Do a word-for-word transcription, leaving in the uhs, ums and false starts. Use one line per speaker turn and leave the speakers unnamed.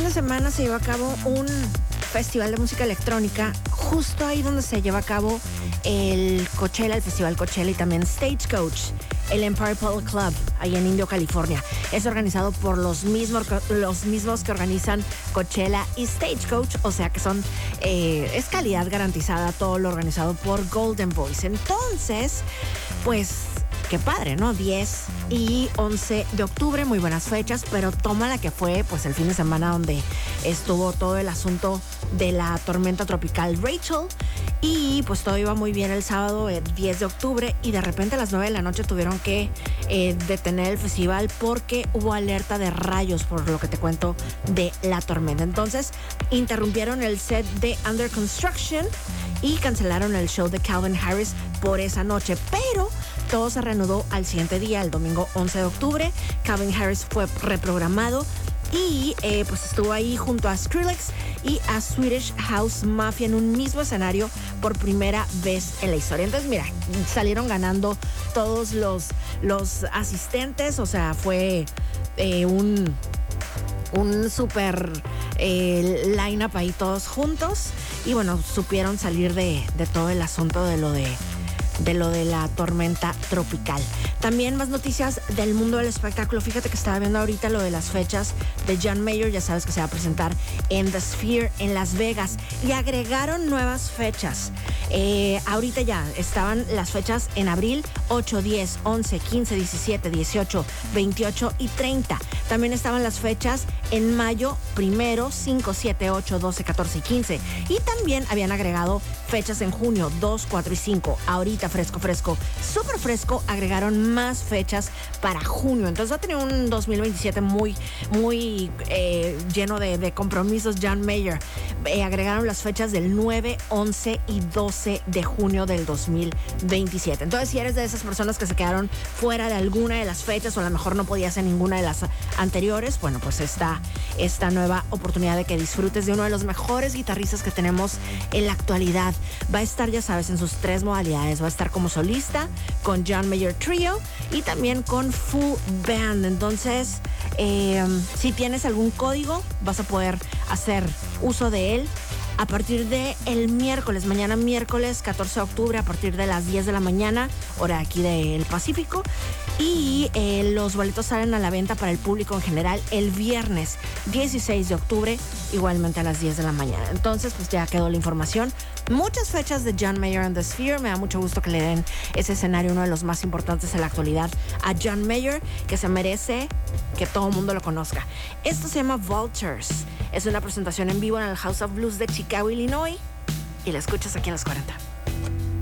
de semana se llevó a cabo un festival de música electrónica justo ahí donde se lleva a cabo el Coachella, el Festival Coachella y también Stagecoach, el Empire Polo Club, ahí en Indio, California. Es organizado por los mismos, los mismos que organizan Coachella y Stagecoach, o sea que son, eh, es calidad garantizada, todo lo organizado por Golden Voice. Entonces, pues, qué padre, ¿no? diez y once de octubre, muy buenas fechas, pero toma la que fue, pues, el fin de semana donde estuvo todo el asunto de la tormenta tropical Rachel. Y pues todo iba muy bien el sábado, el diez de octubre, y de repente a las nueve de la noche tuvieron que eh, detener el festival porque hubo alerta de rayos, por lo que te cuento de la tormenta. Entonces interrumpieron el set de Under Construction y cancelaron el show de Calvin Harris por esa noche, pero todo se reanudó al siguiente día, el domingo once de octubre. Calvin Harris fue reprogramado y eh, pues estuvo ahí junto a Skrillex y a Swedish House Mafia en un mismo escenario por primera vez en la historia. Entonces, mira, salieron ganando todos los, los asistentes, o sea, fue eh, un, un super eh, line-up ahí todos juntos y bueno, supieron salir de, de todo el asunto de lo de de lo de la tormenta tropical. También más noticias del mundo del espectáculo. Fíjate que estaba viendo ahorita lo de las fechas de John Mayer. Ya sabes que se va a presentar en The Sphere en Las Vegas y agregaron nuevas fechas. Eh, ahorita ya estaban las fechas en abril ocho, diez, once, quince, diecisiete, dieciocho, veintiocho y treinta. También estaban las fechas en mayo primero, cinco, siete, ocho, doce, catorce y quince. Y también habían agregado fechas en junio dos, cuatro y cinco. Ahorita fresco, fresco, súper fresco, agregaron más fechas para junio. Entonces va a tener un dos mil veintisiete muy, muy eh, lleno de, de compromisos. John Mayer. Eh, agregaron las fechas del nueve, once y doce de junio del dos mil veintisiete. Entonces, si eres de esas personas que se quedaron fuera de alguna de las fechas o a lo mejor no podías en ninguna de las anteriores, bueno, pues está esta nueva oportunidad de que disfrutes de uno de los mejores guitarristas que tenemos en la actualidad. Va a estar, ya sabes, en sus tres modalidades. Va a estar como solista, con John Mayer Trio y también con Full Band. Entonces, eh, si tienes algún código, vas a poder hacer uso de él a partir de el miércoles, mañana miércoles catorce de octubre, a partir de las diez de la mañana, hora aquí del Pacífico. Y eh, los boletos salen a la venta para el público en general el viernes dieciséis de octubre, igualmente a las diez de la mañana. Entonces, pues ya quedó la información. Muchas fechas de John Mayer and the Sphere. Me da mucho gusto que le den ese escenario, uno de los más importantes en la actualidad, a John Mayer, que se merece que todo el mundo lo conozca. Esto se llama Vultures. Es una presentación en vivo en el House of Blues de Chicago, Illinois. Y la escuchas aquí en los cuarenta.